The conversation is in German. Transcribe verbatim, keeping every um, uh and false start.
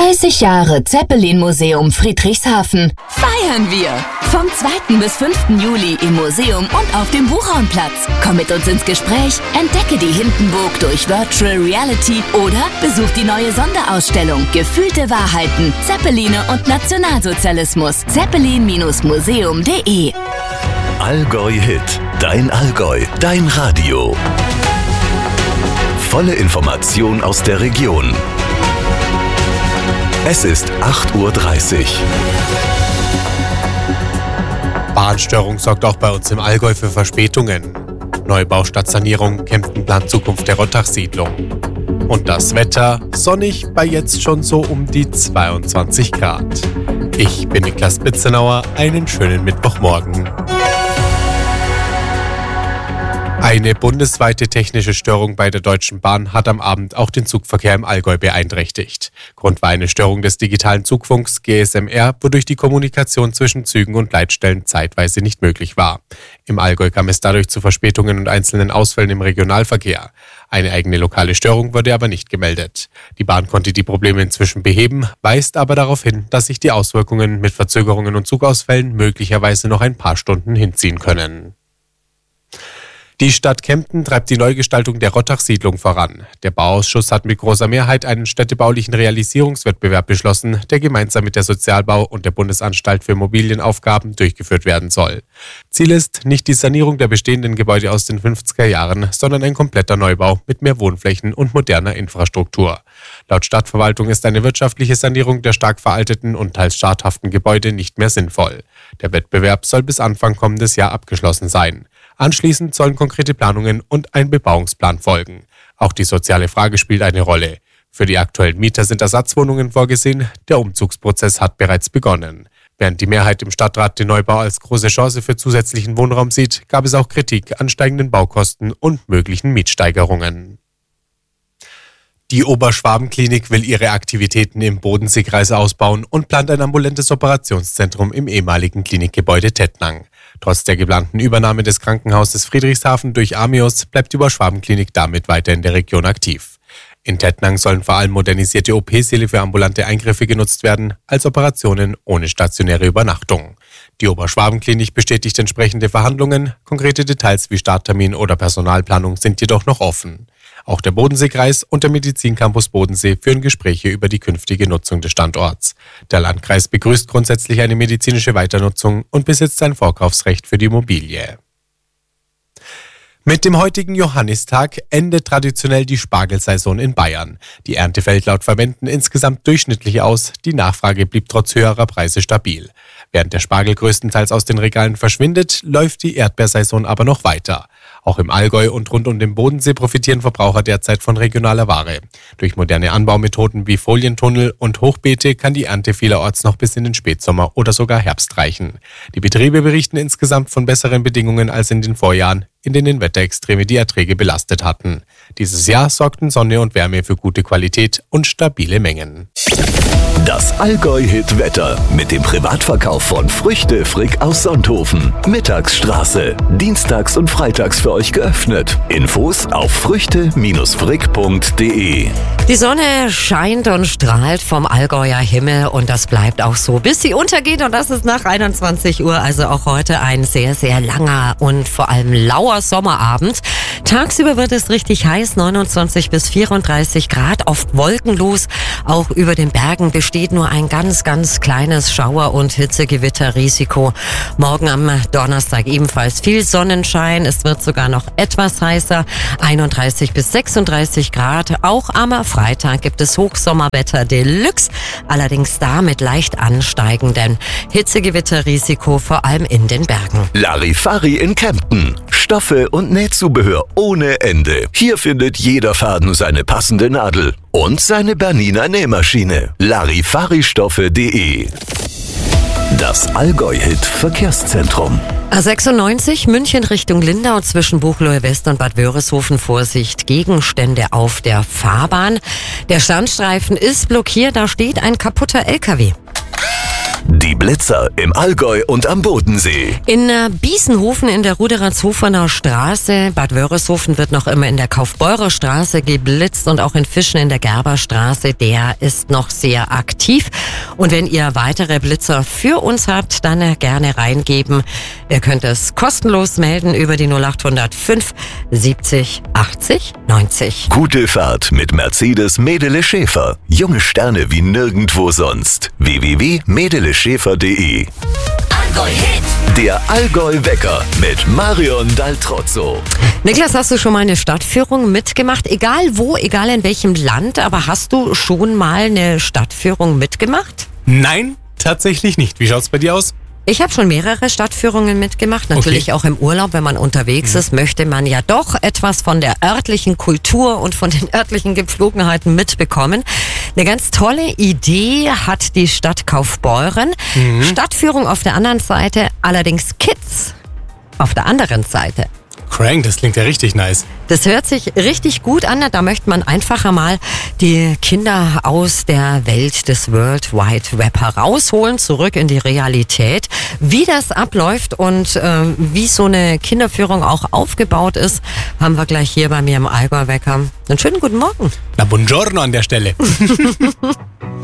dreißig Jahre Zeppelin-Museum Friedrichshafen. Feiern wir! Vom zweiten bis fünften Juli im Museum und auf dem Buchhornplatz. Komm mit uns ins Gespräch, entdecke die Hindenburg durch Virtual Reality oder besuch die neue Sonderausstellung Gefühlte Wahrheiten, Zeppeline und Nationalsozialismus. Zeppelin Museum punkt de Allgäu Hit, dein Allgäu, dein Radio. Volle Information aus der Region. Es ist acht Uhr dreißig. Bahnstörung sorgt auch bei uns im Allgäu für Verspätungen. Neubau statt Sanierung, Kempten plant Zukunft der Rottach-Siedlung. Und das Wetter sonnig bei jetzt schon so um die zweiundzwanzig Grad. Ich bin Niklas Bitzenauer, einen schönen Mittwochmorgen. Eine bundesweite technische Störung bei der Deutschen Bahn hat am Abend auch den Zugverkehr im Allgäu beeinträchtigt. Grund war eine Störung des digitalen Zugfunks G S M R, wodurch die Kommunikation zwischen Zügen und Leitstellen zeitweise nicht möglich war. Im Allgäu kam es dadurch zu Verspätungen und einzelnen Ausfällen im Regionalverkehr. Eine eigene lokale Störung wurde aber nicht gemeldet. Die Bahn konnte die Probleme inzwischen beheben, weist aber darauf hin, dass sich die Auswirkungen mit Verzögerungen und Zugausfällen möglicherweise noch ein paar Stunden hinziehen können. Die Stadt Kempten treibt die Neugestaltung der Rottach-Siedlung voran. Der Bauausschuss hat mit großer Mehrheit einen städtebaulichen Realisierungswettbewerb beschlossen, der gemeinsam mit der Sozialbau und der Bundesanstalt für Immobilienaufgaben durchgeführt werden soll. Ziel ist nicht die Sanierung der bestehenden Gebäude aus den fünfziger Jahren, sondern ein kompletter Neubau mit mehr Wohnflächen und moderner Infrastruktur. Laut Stadtverwaltung ist eine wirtschaftliche Sanierung der stark veralteten und teils schadhaften Gebäude nicht mehr sinnvoll. Der Wettbewerb soll bis Anfang kommendes Jahr abgeschlossen sein. Anschließend sollen konkrete Planungen und ein Bebauungsplan folgen. Auch die soziale Frage spielt eine Rolle. Für die aktuellen Mieter sind Ersatzwohnungen vorgesehen. Der Umzugsprozess hat bereits begonnen. Während die Mehrheit im Stadtrat den Neubau als große Chance für zusätzlichen Wohnraum sieht, gab es auch Kritik an steigenden Baukosten und möglichen Mietsteigerungen. Die Oberschwabenklinik will ihre Aktivitäten im Bodenseekreis ausbauen und plant ein ambulantes Operationszentrum im ehemaligen Klinikgebäude Tettnang. Trotz der geplanten Übernahme des Krankenhauses Friedrichshafen durch Amios bleibt die Oberschwabenklinik damit weiter in der Region aktiv. In Tettnang sollen vor allem modernisierte O P-Säle für ambulante Eingriffe genutzt werden, als Operationen ohne stationäre Übernachtung. Die Oberschwabenklinik bestätigt entsprechende Verhandlungen, konkrete Details wie Starttermin oder Personalplanung sind jedoch noch offen. Auch der Bodenseekreis und der Medizincampus Bodensee führen Gespräche über die künftige Nutzung des Standorts. Der Landkreis begrüßt grundsätzlich eine medizinische Weiternutzung und besitzt ein Vorkaufsrecht für die Immobilie. Mit dem heutigen Johannistag endet traditionell die Spargelsaison in Bayern. Die Ernte fällt laut Verbänden insgesamt durchschnittlich aus, die Nachfrage blieb trotz höherer Preise stabil. Während der Spargel größtenteils aus den Regalen verschwindet, läuft die Erdbeersaison aber noch weiter. Auch im Allgäu und rund um den Bodensee profitieren Verbraucher derzeit von regionaler Ware. Durch moderne Anbaumethoden wie Folientunnel und Hochbeete kann die Ernte vielerorts noch bis in den Spätsommer oder sogar Herbst reichen. Die Betriebe berichten insgesamt von besseren Bedingungen als in den Vorjahren, in denen Wetterextreme die Erträge belastet hatten. Dieses Jahr sorgten Sonne und Wärme für gute Qualität und stabile Mengen. Das Allgäu-Hit-Wetter mit dem Privatverkauf von Früchte Frick aus Sonthofen. Mittagsstraße. Dienstags und freitags für euch geöffnet. Infos auf früchte frick punkt de. Die Sonne scheint und strahlt vom Allgäuer Himmel und das bleibt auch so, bis sie untergeht und das ist nach einundzwanzig Uhr. Also auch heute ein sehr, sehr langer und vor allem lauer Sommerabend. Tagsüber wird es richtig heiß, neunundzwanzig bis vierunddreißig Grad, oft wolkenlos. Auch über den Bergen besteht nur ein ganz, ganz kleines Schauer- und Hitzegewitterrisiko. Morgen am Donnerstag ebenfalls viel Sonnenschein. Es wird sogar noch etwas heißer, einunddreißig bis sechsunddreißig Grad. Auch am Freitag gibt es Hochsommerwetter Deluxe, allerdings da mit leicht ansteigendem Hitzegewitterrisiko, vor allem in den Bergen. Larifari in Kempten. Stoffe und Nähzubehör ohne Ende. Hier findet jeder Faden seine passende Nadel und seine Bernina Nähmaschine. Larifaristoffe punkt de. Das Allgäu-Hit Verkehrszentrum. A sechsundneunzig München Richtung Lindau zwischen Buchloe West und Bad Wörishofen. Vorsicht, Gegenstände auf der Fahrbahn. Der Standstreifen ist blockiert, da steht ein kaputter L K W. Die Die Blitzer im Allgäu und am Bodensee. In äh, Biesenhofen in der Ruderatzhofener Straße, Bad Wörishofen wird noch immer in der Kaufbeurer Straße geblitzt und auch in Fischen in der Gerberstraße, der ist noch sehr aktiv. Und wenn ihr weitere Blitzer für uns habt, dann äh, gerne reingeben. Ihr könnt es kostenlos melden über die null acht null fünf siebzig achtzig neunzig. Gute Fahrt mit Mercedes Medele Schäfer. Junge Sterne wie nirgendwo sonst. w w w punkt medele schäfer punkt d e. Allgäu Hit. Der Allgäu-Wecker mit Marion Daltrozzo. Niklas, hast du schon mal eine Stadtführung mitgemacht? Egal wo, egal in welchem Land, aber hast du schon mal eine Stadtführung mitgemacht? Nein, tatsächlich nicht. Wie schaut's bei dir aus? Ich habe schon mehrere Stadtführungen mitgemacht. Natürlich Okay. auch im Urlaub, wenn man unterwegs ist, möchte man ja doch etwas von der örtlichen Kultur und von den örtlichen Gepflogenheiten mitbekommen. Eine ganz tolle Idee hat die Stadt Kaufbeuren. Stadtführung auf der anderen Seite, allerdings Kids auf der anderen Seite. Crank, das klingt ja richtig nice. Das hört sich richtig gut an. Da möchte man einfach einmal die Kinder aus der Welt des World Wide Web herausholen, zurück in die Realität. Wie das abläuft und äh, wie so eine Kinderführung auch aufgebaut ist, haben wir gleich hier bei mir im Allgäu-Wecker. Einen schönen guten Morgen. Na, buongiorno an der Stelle.